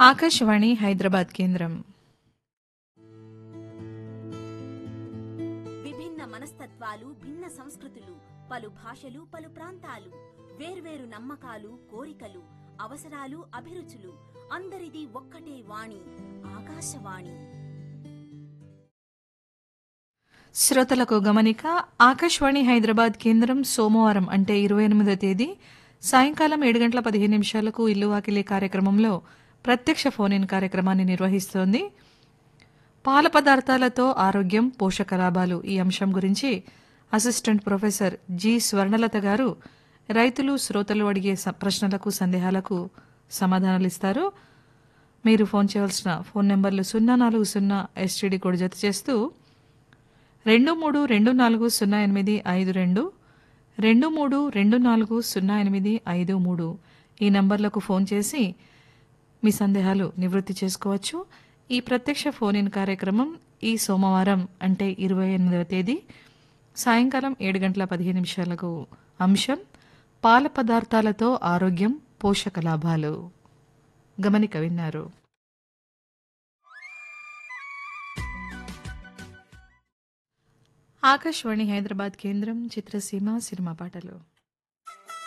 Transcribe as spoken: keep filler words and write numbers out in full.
ఆకాశవాణి హైదరాబాద్ కేంద్రం. విభిన్న మనస్తత్వాలు, భిన్న సంస్కృతులు, పలు భాషలు, పలు ప్రాంతాలు, వేర్వేరు నమ్మకాలు, కోరికలు, అవసరాలు, అభిరుచులు, అందరిది ఒక్కటే వాణి, ఆకాశవాణి. శ్రోతలకు గమనిక. ఆకాశవాణి హైదరాబాద్ కేంద్రం సోమవారం అంటే ఇరవై ఎనిమిదో తేదీ సాయంకాలం ఏడు గంటల పదిహేను నిమిషాలకు ఇల్లు వాకిలి కార్యక్రమంలో ప్రత్యక్ష ఫోన్ ఇన్ కార్యక్రమాన్ని నిర్వహిస్తోంది. పాల పదార్థాలతో ఆరోగ్యం, పోషక లాభాలు ఈ అంశం గురించి అసిస్టెంట్ ప్రొఫెసర్ జి స్వర్ణలత గారు రైతులు, శ్రోతలు అడిగే స- ప్రశ్నలకు, సందేహాలకు సమాధానాలిస్తారు. మీరు ఫోన్ చేయవలసిన ఫోన్ నెంబర్లు సున్నా నాలుగు సున్నా ఎస్టీడీ కోడ్ జత చేస్తూ రెండు మూడు రెండు నాలుగు సున్నా ఎనిమిది ఐదు రెండు రెండు మూడు రెండు నాలుగు సున్నా ఎనిమిది ఐదు మూడు ఈ నంబర్లకు ఫోన్ చేసి మీ సందేహాలు నివృత్తి చేసుకోవచ్చు. ఈ ప్రత్యక్ష ఫోన్ ఇన్ కార్యక్రమం ఈ సోమవారం అంటే ఇరవై ఎనిమిదవ తేదీ సాయంకాలం ఏడు గంటల పదిహేను నిమిషాలకు. అంశం పాల పదార్థాలతో ఆరోగ్యం, పోషక లాభాలు. గమనిక విన్నారు. ఆకాశవాణి హైదరాబాద్ కేంద్రం. చిత్రసీమ సినిమా పాటలు.